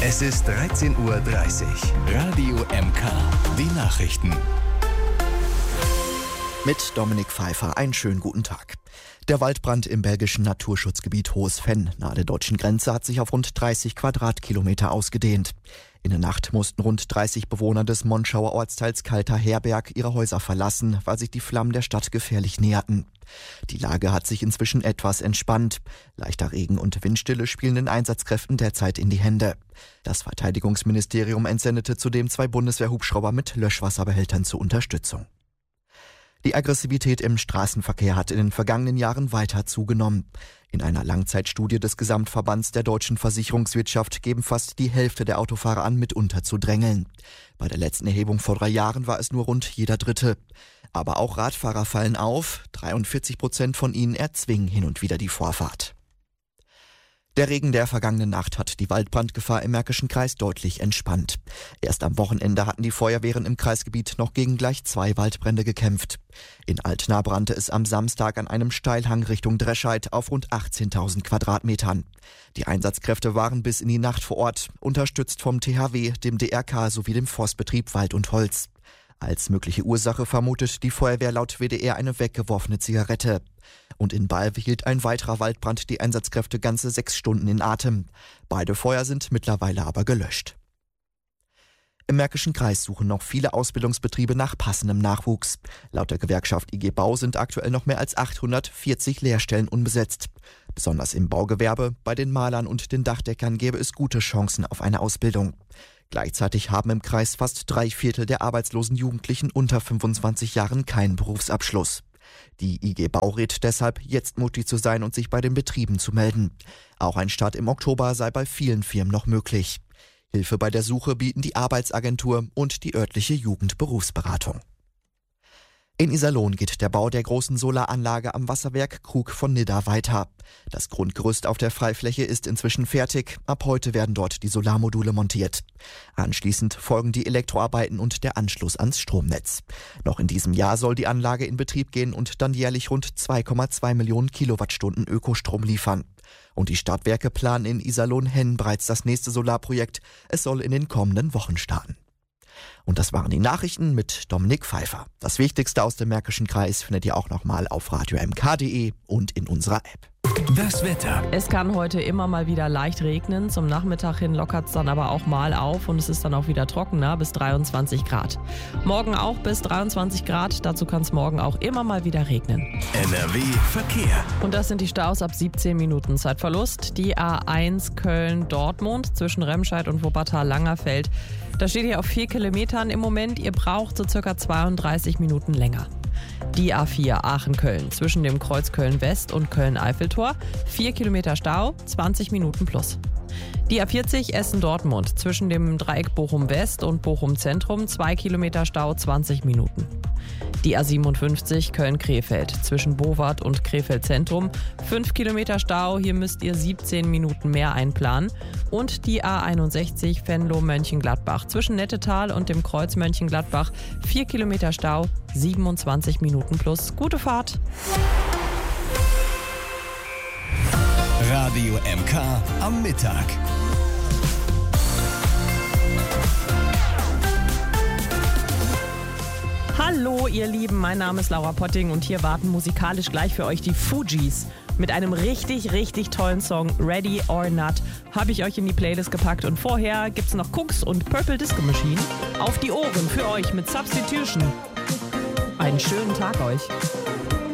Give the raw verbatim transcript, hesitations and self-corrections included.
Es ist dreizehn Uhr dreißig. Radio M K. Die Nachrichten. Mit Dominik Pfeiffer, einen schönen guten Tag. Der Waldbrand im belgischen Naturschutzgebiet Hohes Venn nahe der deutschen Grenze hat sich auf rund dreißig Quadratkilometer ausgedehnt. In der Nacht mussten rund dreißig Bewohner des Monschauer Ortsteils Kalter Herberg ihre Häuser verlassen, weil sich die Flammen der Stadt gefährlich näherten. Die Lage hat sich inzwischen etwas entspannt. Leichter Regen und Windstille spielen den Einsatzkräften derzeit in die Hände. Das Verteidigungsministerium entsendete zudem zwei Bundeswehrhubschrauber mit Löschwasserbehältern zur Unterstützung. Die Aggressivität im Straßenverkehr hat in den vergangenen Jahren weiter zugenommen. In einer Langzeitstudie des Gesamtverbands der deutschen Versicherungswirtschaft geben fast die Hälfte der Autofahrer an, mitunter zu drängeln. Bei der letzten Erhebung vor drei Jahren war es nur rund jeder Dritte. Aber auch Radfahrer fallen auf. dreiundvierzig Prozent von ihnen erzwingen hin und wieder die Vorfahrt. Der Regen der vergangenen Nacht hat die Waldbrandgefahr im Märkischen Kreis deutlich entspannt. Erst am Wochenende hatten die Feuerwehren im Kreisgebiet noch gegen gleich zwei Waldbrände gekämpft. In Altena brannte es am Samstag an einem Steilhang Richtung Drescheid auf rund achtzehntausend Quadratmetern. Die Einsatzkräfte waren bis in die Nacht vor Ort, unterstützt vom T H W, dem D R K sowie dem Forstbetrieb Wald und Holz. Als mögliche Ursache vermutet die Feuerwehr laut W D R eine weggeworfene Zigarette. Und in Balve hielt ein weiterer Waldbrand die Einsatzkräfte ganze sechs Stunden in Atem. Beide Feuer sind mittlerweile aber gelöscht. Im Märkischen Kreis suchen noch viele Ausbildungsbetriebe nach passendem Nachwuchs. Laut der Gewerkschaft I G Bau sind aktuell noch mehr als achthundertvierzig Lehrstellen unbesetzt. Besonders im Baugewerbe, bei den Malern und den Dachdeckern gäbe es gute Chancen auf eine Ausbildung. Gleichzeitig haben im Kreis fast drei Viertel der arbeitslosen Jugendlichen unter fünfundzwanzig Jahren keinen Berufsabschluss. Die I G Bau rät deshalb, jetzt mutig zu sein und sich bei den Betrieben zu melden. Auch ein Start im Oktober sei bei vielen Firmen noch möglich. Hilfe bei der Suche bieten die Arbeitsagentur und die örtliche Jugendberufsberatung. In Iserlohn geht der Bau der großen Solaranlage am Wasserwerk Krug von Nidda weiter. Das Grundgerüst auf der Freifläche ist inzwischen fertig. Ab heute werden dort die Solarmodule montiert. Anschließend folgen die Elektroarbeiten und der Anschluss ans Stromnetz. Noch in diesem Jahr soll die Anlage in Betrieb gehen und dann jährlich rund zwei Komma zwei Millionen Kilowattstunden Ökostrom liefern. Und die Stadtwerke planen in Iserlohn-Henn bereits das nächste Solarprojekt. Es soll in den kommenden Wochen starten. Und das waren die Nachrichten mit Dominik Pfeiffer. Das Wichtigste aus dem Märkischen Kreis findet ihr auch nochmal auf radio m k punkt d e und in unserer App. Das Wetter. Es kann heute immer mal wieder leicht regnen. Zum Nachmittag hin lockert es dann aber auch mal auf und es ist dann auch wieder trockener bis dreiundzwanzig Grad. Morgen auch bis dreiundzwanzig Grad. Dazu kann es morgen auch immer mal wieder regnen. N R W Verkehr. Und das sind die Staus ab siebzehn Minuten Zeitverlust. Die A eins Köln-Dortmund zwischen Remscheid und Wuppertal-Langerfeld. Da steht ihr auf vier Kilometern im Moment. Ihr braucht so circa zweiunddreißig Minuten länger. Die A vier Aachen-Köln zwischen dem Kreuz Köln-West und Köln-Eiffeltor. vier Kilometer Stau, zwanzig Minuten plus. Die A vierzig Essen-Dortmund zwischen dem Dreieck Bochum-West und Bochum-Zentrum. zwei Kilometer Stau, zwanzig Minuten. Die A siebenundfünfzig Köln-Krefeld zwischen Bowart und Krefeld-Zentrum. fünf Kilometer Stau, hier müsst ihr siebzehn Minuten mehr einplanen. Und die A einundsechzig Venlo-Mönchengladbach zwischen Nettetal und dem Kreuz Mönchengladbach. vier Kilometer Stau, siebenundzwanzig Minuten plus. Gute Fahrt! Radio M K am Mittag. Hallo ihr Lieben, mein Name ist Laura Potting und hier warten musikalisch gleich für euch die Fugees. Mit einem richtig, richtig tollen Song Ready or Not habe ich euch in die Playlist gepackt und vorher gibt's noch Cooks und Purple Disco Machine. Auf die Ohren für euch mit Substitution. Einen schönen Tag euch.